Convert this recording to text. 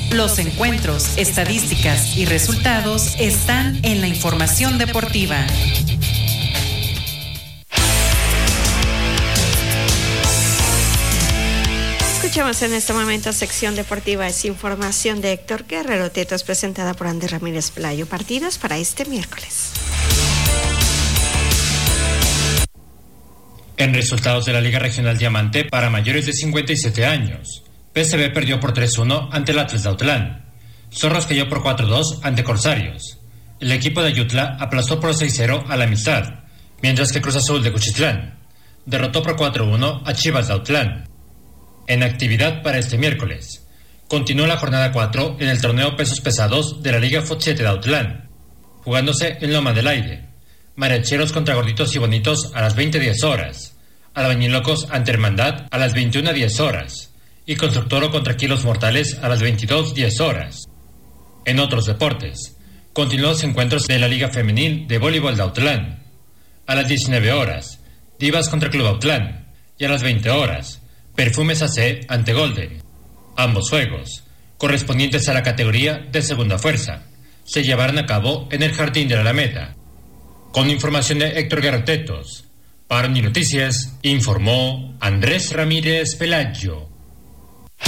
Los encuentros, estadísticas y resultados están en la información deportiva. Escuchamos en este momento sección deportiva, es información de Héctor Guerrero. Teto es presentada por Andy Ramírez Pelayo. Partidos para este miércoles. En resultados de la Liga Regional Diamante para mayores de 57 años, PSV perdió por 3-1 ante el Atlas de Autlán. Zorros cayó por 4-2 ante Corsarios. El equipo de Ayutla aplastó por 6-0 a la Amistad, mientras que Cruz Azul de Cuchitlán derrotó por 4-1 a Chivas de Autlán. En actividad para este miércoles, continúa la jornada 4 en el torneo pesos pesados de la Liga Fut 7 de Autlán, jugándose en Loma del Aire. Mariacheros contra Gorditos y Bonitos a las 20:10 horas, Albañilocos ante Hermandad a las 21:10 horas y Constructoro contra Kilos Mortales a las 22:10 horas. En otros deportes, continúan los encuentros de la Liga Femenil de Voleibol de Autlán. A las 19 horas, Divas contra Club Autlán y a las 20 horas, Perfumes AC ante Golden. Ambos juegos, correspondientes a la categoría de segunda fuerza, se llevarán a cabo en el Jardín de la Alameda. Con información de Héctor Guerrero Tetos, para Uniroticias, informó Andrés Ramírez Pelayo.